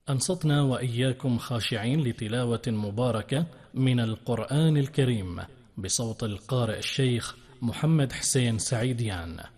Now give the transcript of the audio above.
أنصتنا وإياكم خاشعين لتلاوة مباركة من القرآن الكريم بصوت القارئ الشيخ محمد حسين سعيديان.